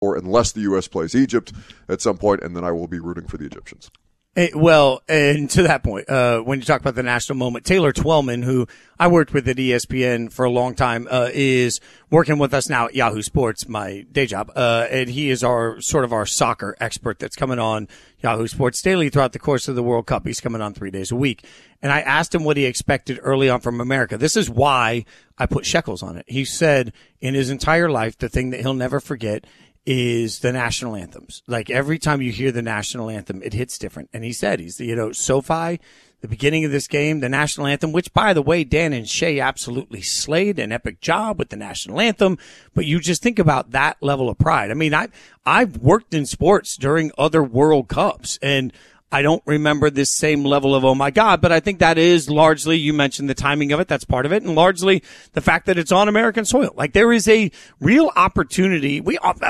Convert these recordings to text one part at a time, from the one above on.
or unless the U.S. plays Egypt at some point, and then I will be rooting for the Egyptians. Well, and to that point, when you talk about the national moment, Taylor Twellman, who I worked with at ESPN for a long time, is working with us now at Yahoo Sports, my day job. And he is our soccer expert that's coming on Yahoo Sports Daily throughout the course of the World Cup. He's coming on 3 days a week. And I asked him what he expected early on from America. This is why I put shekels on it. He said in his entire life, the thing that he'll never forget is the national anthems. Like every time you hear the national anthem, it hits different. And he said, SoFi, the beginning of this game, the national anthem, which by the way, Dan and Shay absolutely slayed an epic job with the national anthem. But you just think about that level of pride. I mean, I've worked in sports during other World Cups, and I don't remember this same level of, oh my God, but I think that is largely, you mentioned the timing of it, that's part of it, and largely the fact that it's on American soil. Like there is a real opportunity.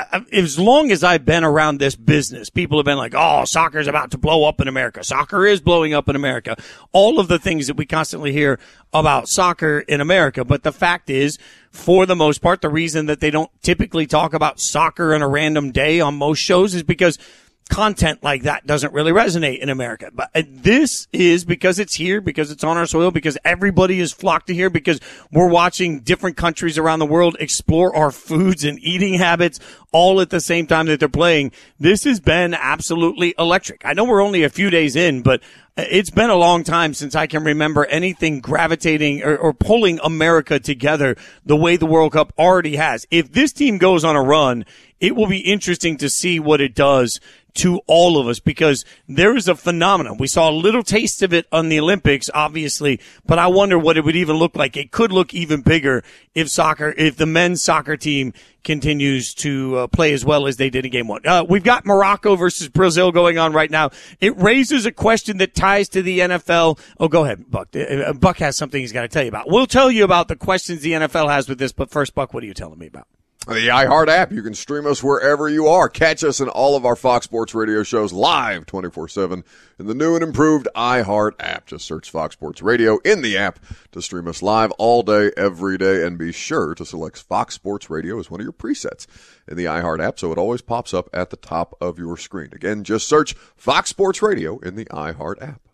As long as I've been around this business, people have been like, oh, soccer's about to blow up in America. Soccer is blowing up in America. All of the things that we constantly hear about soccer in America. But the fact is, for the most part, the reason that they don't typically talk about soccer on a random day on most shows is because content like that doesn't really resonate in America. But this is because it's here, because it's on our soil, because everybody is flocked to here, because we're watching different countries around the world explore our foods and eating habits all at the same time that they're playing. This has been absolutely electric. I know we're only a few days in, but it's been a long time since I can remember anything gravitating or pulling America together the way the World Cup already has. If this team goes on a run, it will be interesting to see what it does to all of us, because there is a phenomenon. We saw a little taste of it on the Olympics, obviously, but I wonder what it would even look like. It could look even bigger if the men's soccer team continues to play as well as they did in game one. We've got Morocco versus Brazil going on right now. It raises a question that ties to the NFL. Oh, go ahead, Buck. Buck has something he's got to tell you about. We'll tell you about the questions the NFL has with this, but first, Buck, what are you telling me about? The iHeart app. You can stream us wherever you are. Catch us in all of our Fox Sports Radio shows live 24/7 in the new and improved iHeart app. Just search Fox Sports Radio in the app to stream us live all day, every day, and be sure to select Fox Sports Radio as one of your presets in the iHeart app so it always pops up at the top of your screen. Again, just search Fox Sports Radio in the iHeart app.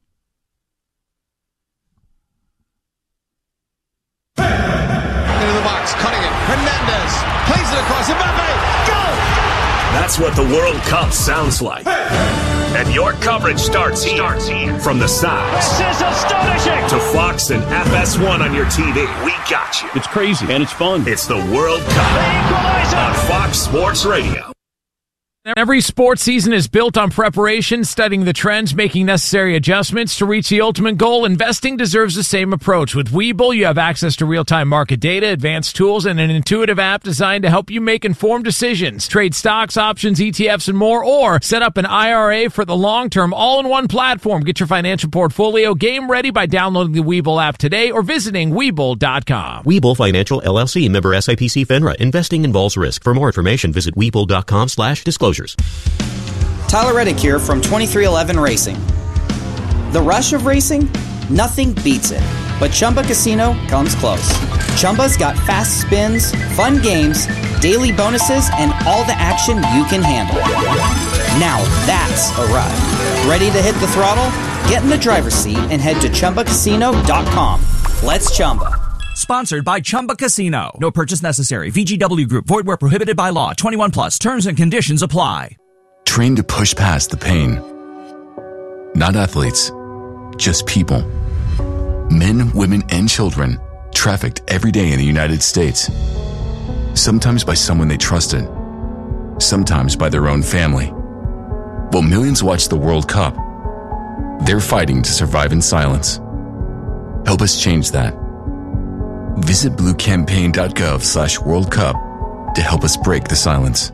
Into the box, cutting it. Hernandez plays it across. Mbappe, go! That's what the World Cup sounds like. And your coverage starts here. From the sides. This is astonishing! To Fox and FS1 on your TV. We got you. It's crazy and it's fun. It's the World Cup on Fox Sports Radio. Every sports season is built on preparation, studying the trends, making necessary adjustments to reach the ultimate goal. Investing deserves the same approach. With Webull, you have access to real-time market data, advanced tools, and an intuitive app designed to help you make informed decisions. Trade stocks, options, ETFs, and more, or set up an IRA for the long-term all-in-one platform. Get your financial portfolio game ready by downloading the Webull app today or visiting Webull.com. Webull Financial, LLC, member SIPC FINRA. Investing involves risk. For more information, visit Webull.com/disclosures. Tyler Reddick here from 2311 Racing. The rush of racing? Nothing beats it. But Chumba Casino comes close. Chumba's got fast spins, fun games, daily bonuses, and all the action you can handle. Now that's a ride. Ready to hit the throttle? Get in the driver's seat and head to ChumbaCasino.com. Let's Chumba. Sponsored by Chumba Casino. No purchase necessary. VGW Group. Void where prohibited by law. 21 plus. Terms and conditions apply. Trained to push past the pain. Not athletes. Just people. Men, women, and children trafficked every day in the United States. Sometimes by someone they trusted. Sometimes by their own family. While millions watch the World Cup, they're fighting to survive in silence. Help us change that. Visit bluecampaign.gov/World Cup to help us break the silence.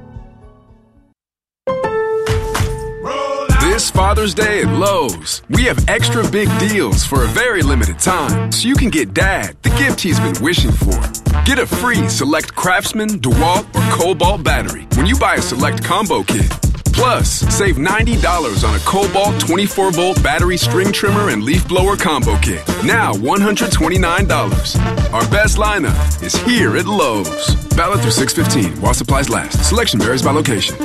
This Father's Day at Lowe's, we have extra big deals for a very limited time, so you can get Dad the gift he's been wishing for. Get a free Select Craftsman, DeWalt, or Cobalt battery when you buy a Select Combo Kit. Plus, save $90 on a Cobalt 24-volt battery string trimmer and leaf blower combo kit. Now $129. Our best lineup is here at Lowe's. Valid through 6/15 while supplies last. Selection varies by location.